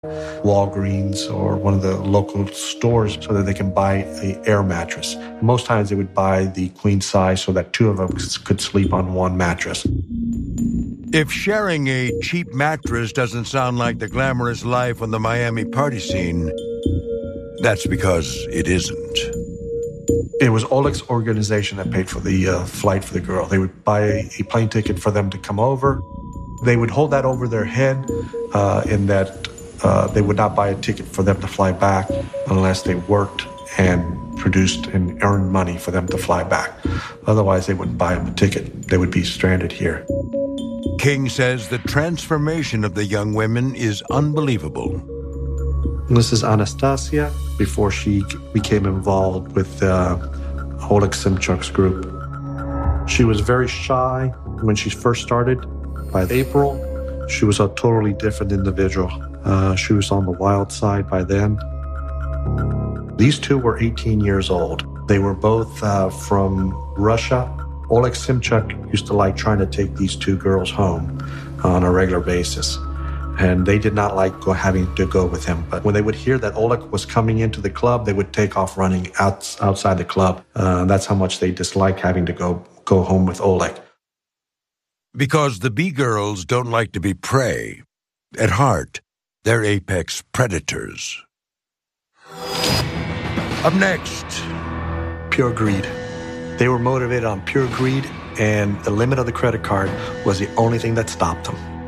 Walgreens or one of the local stores so that they can buy an air mattress. Most times they would buy the queen size so that two of them could sleep on one mattress. If sharing a cheap mattress doesn't sound like the glamorous life on the Miami party scene, that's because it isn't. It was Oleg's organization that paid for the flight for the girl. They would buy a plane ticket for them to come over. They would hold that over their head in that they would not buy a ticket for them to fly back unless they worked and produced and earned money for them to fly back. Otherwise, they wouldn't buy them a ticket. They would be stranded here. King says the transformation of the young women is unbelievable. This is Anastasia before she became involved with Oleg Simchuk's group. She was very shy when she first started. By April, she was a totally different individual. She was on the wild side by then. These two were 18 years old. They were both from Russia. Oleg Simchuk used to like trying to take these two girls home on a regular basis. And they did not like having to go with him. But when they would hear that Oleg was coming into the club, they would take off running outside the club. That's how much they disliked having to go home with Oleg. Because the B-girls don't like to be prey. At heart, they're apex predators. Up next, pure greed. They were motivated on pure greed, and the limit of the credit card was the only thing that stopped them.